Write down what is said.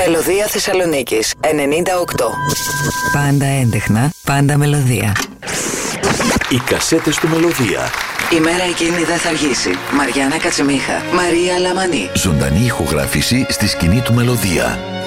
Μελωδία Θεσσαλονίκης 98. Πάντα έντεχνα, πάντα μελωδία. Οι κασέτες του Μελωδία. Η μέρα εκείνη δεν θα αργήσει. Μαριάννα Κατσιμίχα, Μαρία Λαμανή. Ζωντανή ηχογράφηση στη σκηνή του Μελωδία.